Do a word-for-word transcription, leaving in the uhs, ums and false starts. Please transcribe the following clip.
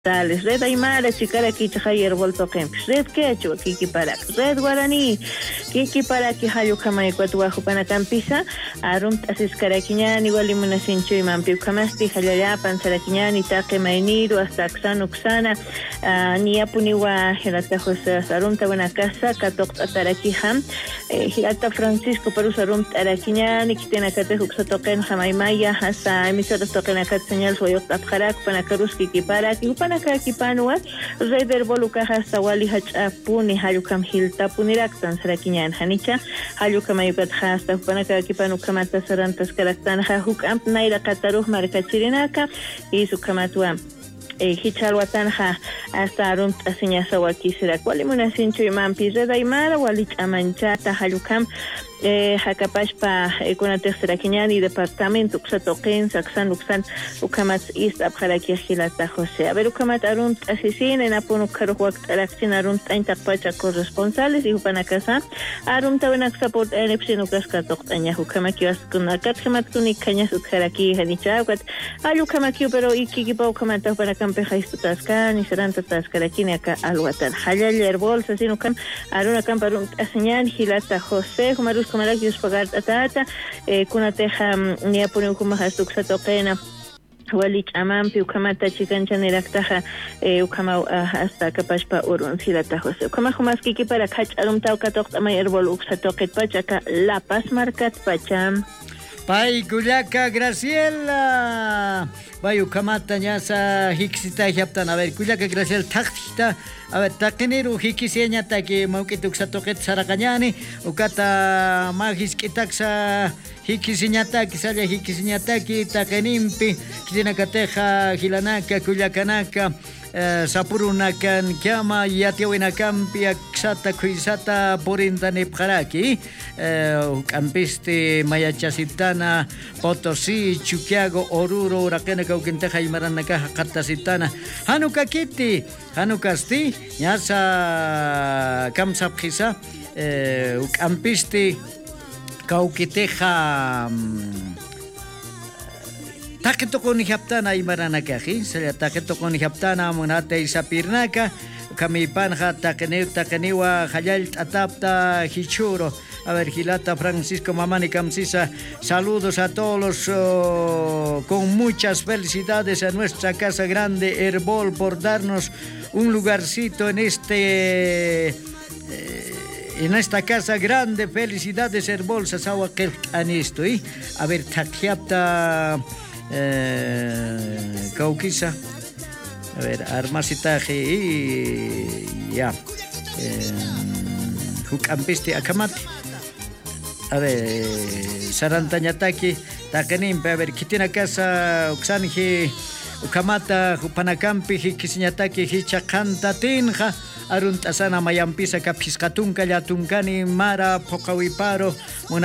Tales, red aymara chikara ki chayer volto kempis, red quechua kiki para, red guaraní kiki para ki hayo kama ecuatua jupana campisa, arum asis karakiñani wali munasincho y mampi kamasti halaya pansarakiñani take mainiru hasta xan uxana ni apuniwa hirata jose arum tabana casa katok atarakiham hirata Francisco perus arum arakiñani kitena kate huksa token jamaimaya hasta emisora token akat señal soyok apjarak pana karuski ki para ki Panaka kipanua reder boluka hasta wali hachapuni hayukam hilta puniraktan sarakinyan hanicha hayukam ayukat hasta panaka kipanu kamata sarantas karaktan hukam naira kataruh markachirinaka y su kamatua eh, hichalwatan ha hasta arum asinya sawaki sirak wali munasincho imam pizeda imara wali amanchata hayukam eh hakapashpa eh, kuna tercera kiñani departamento xatoqen saxan luxan ukamat ist abjaraki hilata José a ver ukamat arunt asisin en apunu karwakt alaktin arunt ainta pacha corresponsables y upana casa arunt tabenak support elepsinu kaskatok tanya ukamaki askuna katxamat kuni kañas utjaraki hanichakat alu kamaki pero ikikipa ukamat para campeja istutaskan y seranta tascarakini acá alwatan halal yerbol sasinu kam aruna kam arunt asinyan hilata José humarus Kumalak Dios pagar tata eh, kuna teja ni apone kuma hastuk sa toqena walik amam pi ukamata chikancha niraktaja eh, ukama uh, hasta kapashpa urun silata Jose ukama humaski ki para kach arum tau katok tamay erbol uksa toqet pachaka La Paz markat pacham Pai Cuyaca Graciela Bayu kamata nyasa hiksita hiaptan a ver Cuyaca Graciela taktita a ver takineru hikisienya taki maukituk sa toket sarakanyani ukata magis kitaksa hikisinyataki sala hikisinyataki takenimpi kitinakateja hilanaka Cuyacanaka Uh, sapurunakan kiama yatiawinakampi aksata kuisata porintane pjaraki uh, campiste mayachasitana Potosí Chuquiago Oruro Urakena kaukinteja imaranaka qatasitana hanuka kiti hanukasti nyasa kamsapjisa uh, campiste kaukiteja um, Taketo con haptana imaranaka hi sala taketo con haptana monata isapirnaka kami panja takene takeniwa hayal atapta hichuro a ver Gilata Francisco Mamani Camsisa saludos a todos oh, con muchas felicidades a nuestra casa grande Herbol por darnos un lugarcito en este eh, en esta casa grande felicidades Herbol sasawa que anisto y a ver takiapta Eh, Cauquisa a ver armasitaje y ya eh, Jucampiste Acamati a ver Sarantañataki Tacanimpe a ver Kitina casa Oxanji Ucamata Jupanacampi Hikisiñataki Hichacantatinja Aruntasana Mayampisa Kapiscatunca Yatuncani Mara Pokawiparo